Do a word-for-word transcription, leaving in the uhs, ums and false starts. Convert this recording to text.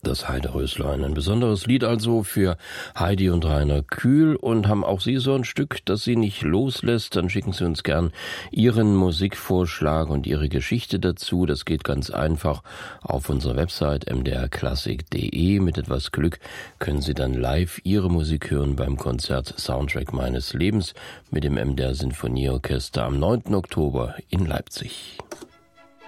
Das Heideröslein. Ein besonderes Lied also für Heidi und Rainer Kühl. Und haben auch Sie so ein Stück, das Sie nicht loslässt, dann schicken Sie uns gern Ihren Musikvorschlag und Ihre Geschichte dazu. Das geht ganz einfach auf unserer Website m d r klassik punkt d e. Mit etwas Glück können Sie dann live Ihre Musik hören beim Konzert Soundtrack meines Lebens mit dem M D R Sinfonieorchester am neunten Oktober in Leipzig.